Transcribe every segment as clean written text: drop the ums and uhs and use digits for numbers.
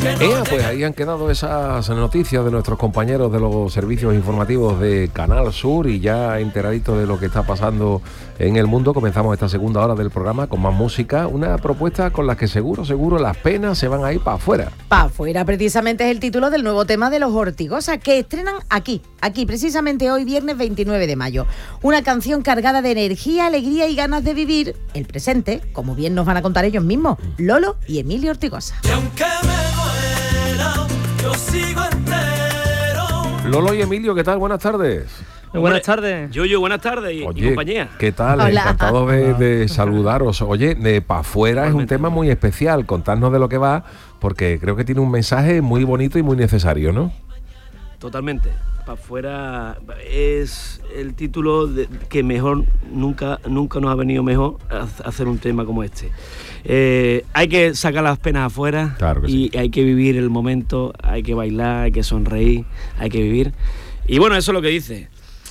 Pues ahí han quedado esas noticias de nuestros compañeros de los servicios informativos de Canal Sur, y ya enteraditos de lo que está pasando en el mundo, comenzamos esta segunda hora del programa con más música, una propuesta con la que seguro las penas se van a ir para afuera. Para afuera, precisamente es el título del nuevo tema de Los Ortigosa, que estrenan aquí precisamente hoy, viernes 29 de mayo. Una canción cargada de energía, alegría y ganas de vivir el presente, como bien nos van a contar ellos mismos, Lolo y Emilio Ortigosa. Y aunque me muera, yo sigo entero. Lolo y Emilio, ¿qué tal? Buenas tardes. Buenas tardes. Yuyu, buenas tardes y compañía. ¿Qué tal? Hola. Encantado de saludaros. Oye, de Pa' Fuera es un tema muy especial. Contadnos de lo que va, porque creo que tiene un mensaje muy bonito y muy necesario, ¿no? Totalmente. Pa' Fuera es el título que mejor, nunca nos ha venido mejor hacer un tema como este. Hay que sacar las penas afuera, claro que y sí. Hay que vivir el momento, hay que bailar, hay que sonreír, hay que vivir. Y bueno, eso es lo que dice.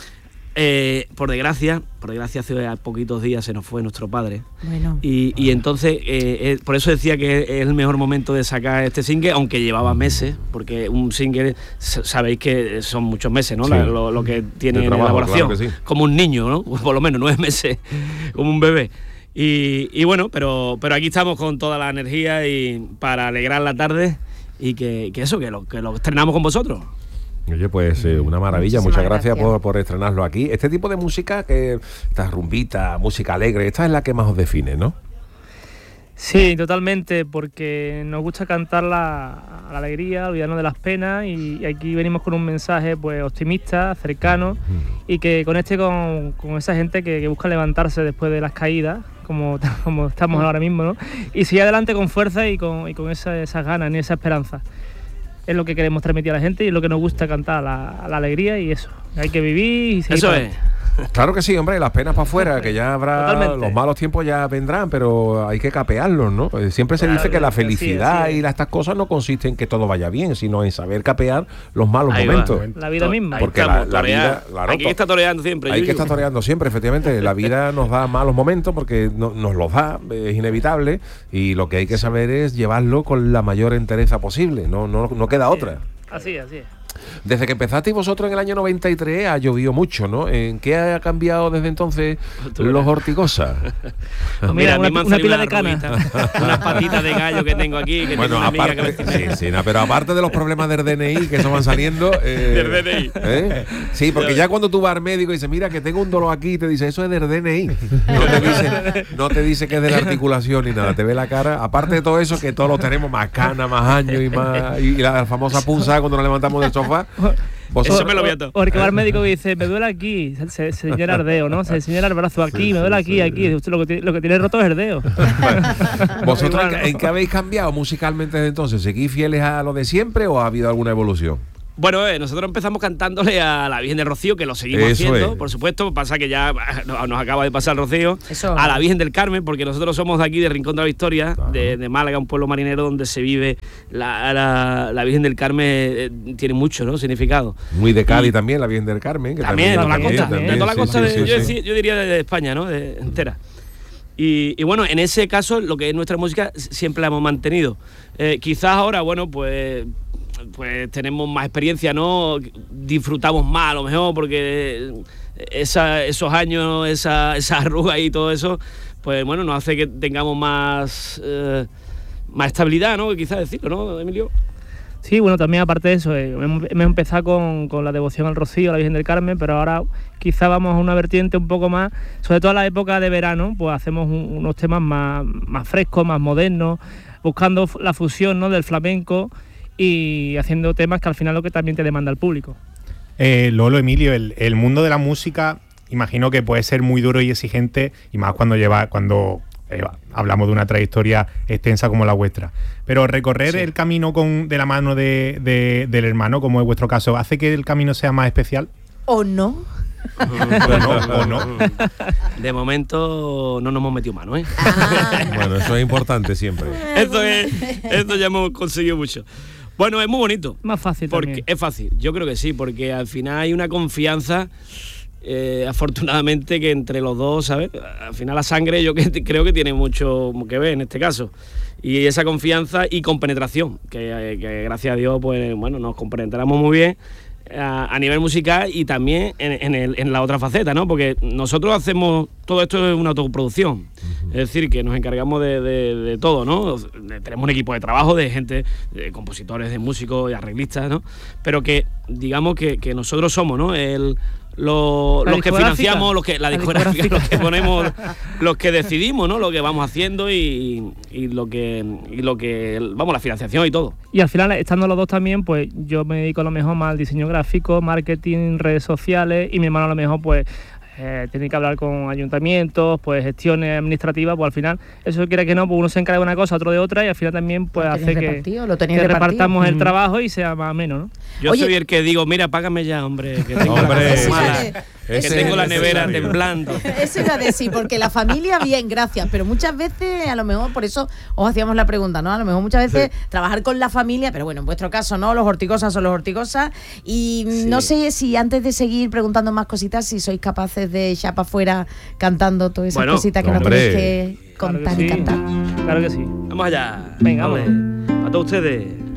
Por desgracia, hace poquitos días se nos fue nuestro padre. Bueno. Y entonces, por eso decía que es el mejor momento de sacar este single, aunque llevaba meses, porque un single, sabéis que son muchos meses, ¿no? Sí. Lo que tiene de en trabajo, elaboración. claro que sí. Como un niño, ¿no? Por lo menos 9 meses, como un bebé. Y bueno, pero aquí estamos con toda la energía y para alegrar la tarde y que lo estrenamos con vosotros. Oye, pues una maravilla. Muchísimas Muchas gracias gracias. por estrenarlo aquí. Este tipo de música, esta rumbita, música alegre, esta es la que más os define, ¿no? Sí, totalmente, porque nos gusta cantar la alegría, olvidarnos de las penas, y aquí venimos con un mensaje pues optimista, cercano, y que conecte con esa gente que busca levantarse después de las caídas, como estamos ahora mismo, ¿no? Y seguir adelante con fuerza y con esas ganas y esa esperanza. Es lo que queremos transmitir a la gente y es lo que nos gusta cantar, la alegría y eso. Hay que vivir y seguir. Eso para es. adelante. Claro que sí, hombre, las penas para afuera, que ya habrá, Totalmente. los malos tiempos ya vendrán, pero hay que capearlos, ¿no? Siempre se Claro, dice que la así es, felicidad así es. y estas cosas no consisten en que todo vaya bien, sino en saber capear los malos Ahí va. momentos. La vida misma. Porque Estamos, la vida, torear. claro, Hay que estar toreando siempre. Hay Yuyu. que estar toreando siempre, efectivamente. La vida nos da malos momentos porque nos los da, es inevitable, y lo que hay que saber es llevarlo con la mayor entereza posible, no queda otra. Así es. Desde que empezasteis vosotros en el año 93 ha llovido mucho, ¿no? ¿En qué ha cambiado desde entonces Los Ortigosa? Pues mira, a mí me han una salido pila de canas. unas patitas de gallo que tengo aquí. Que Bueno, tengo una amiga que aparte, pero aparte de los problemas del DNI que eso van saliendo... Del DNI. Sí, porque ya cuando tú vas al médico y dices, mira, que tengo un dolor aquí, te dice, eso es del DNI. No te dice que es de la articulación ni nada, te ve la cara. Aparte de todo eso, que todos lo tenemos más canas, más años y la famosa punzada cuando nos levantamos del sofá. Eso me lo voy a todo. Porque va el médico y dice, me duele aquí, se señala el dedo, ¿no? Se señala el brazo aquí, me duele aquí. Usted lo que tiene roto es el dedo. ¿Vosotros Igual, ¿no? en qué habéis cambiado musicalmente desde entonces? ¿Seguís fieles a lo de siempre o ha habido alguna evolución? Bueno, nosotros empezamos cantándole a la Virgen del Rocío, que lo seguimos Eso haciendo, es. por supuesto. Pasa que ya nos acaba de pasar el Rocío. Eso. A la Virgen del Carmen, porque nosotros somos de aquí, de Rincón de la Victoria, Claro. de Málaga, un pueblo marinero donde se vive la Virgen del Carmen. Tiene mucho, ¿no? Significado. Muy de Cádiz también, la Virgen del Carmen. Que También, de toda la también, costa, también. de toda la Sí, costa, sí, sí. yo diría de España, ¿no? Entera. Y bueno, en ese caso, lo que es nuestra música siempre la hemos mantenido. Quizás ahora, bueno, pues tenemos más experiencia, ¿no? Disfrutamos más a lo mejor porque esos años, esa arruga y todo eso, pues bueno, nos hace que tengamos más estabilidad, ¿no? Quizás decirlo, ¿no, Emilio? Sí, bueno, también aparte de eso, hemos empezado con la devoción al Rocío, a la Virgen del Carmen, pero ahora quizá vamos a una vertiente un poco más, sobre todo en la época de verano, pues hacemos unos temas más frescos, más modernos, buscando la fusión, ¿no? Del flamenco y haciendo temas que al final lo que también te demanda el público. Lolo, Emilio, el mundo de la música imagino que puede ser muy duro y exigente, y más cuando hablamos de una trayectoria extensa como la vuestra. Pero recorrer el camino de la mano del hermano, como es vuestro caso, ¿hace que el camino sea más especial? ¿O no? ¿O no? De momento no nos hemos metido mano, ¿eh? Bueno, eso es importante siempre. Esto ya hemos conseguido mucho. Bueno, es muy bonito. Más fácil Porque también. es fácil, yo creo que sí, porque al final hay una confianza afortunadamente que entre los dos, ¿sabes? Al final la sangre yo creo que tiene mucho que ver en este caso. Y esa confianza y compenetración, que gracias a Dios, pues bueno, nos compenetramos muy bien a nivel musical y también en la otra faceta, ¿no? Porque nosotros hacemos todo esto es una autoproducción, es decir, que nos encargamos de todo, ¿no? Tenemos un equipo de trabajo de gente, de compositores, de músicos, de arreglistas, ¿no? Pero que digamos que nosotros somos, ¿no? Los que financiamos, la discográfica, los que ponemos, los que decidimos, ¿no? Lo que vamos haciendo y lo que vamos, la financiación y todo. Y al final, estando los dos también, pues yo me dedico a lo mejor más al diseño gráfico, marketing, redes sociales, y mi hermano a lo mejor pues tiene que hablar con ayuntamientos, pues gestiones administrativas, pues al final, eso quiera que no, pues uno se encarga de una cosa, otro de otra, y al final también pues hace que repartamos el trabajo y sea más o menos, ¿no? Yo soy el que digo, mira, págame ya, hombre, que tengo la nevera temblando. Eso iba a decir, porque la familia, bien, gracias, pero muchas veces, a lo mejor, por eso os hacíamos la pregunta, ¿no? A lo mejor muchas veces trabajar con la familia, pero bueno, en vuestro caso, ¿no? Los Horticosas son los Horticosas, y no sé si antes de seguir preguntando más cositas, si sois capaces de echar para afuera cantando todas esas cositas que no tenéis que contar y cantar. Claro que sí. Vamos allá. Venga, vamos. A todos ustedes.